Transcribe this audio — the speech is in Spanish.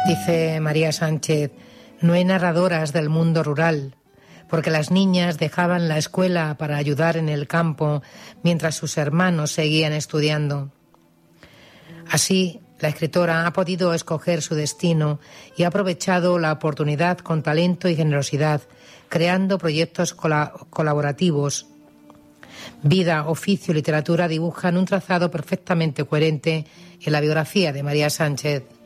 Dice María Sánchez: no hay narradoras del mundo rural, porque las niñas dejaban la escuela para ayudar en el campo mientras sus hermanos seguían estudiando. Así, la escritora ha podido escoger su destino y ha aprovechado la oportunidad con talento y generosidad, creando proyectos colaborativos. Vida, oficio y literatura dibujan un trazado perfectamente coherente en la biografía de María Sánchez.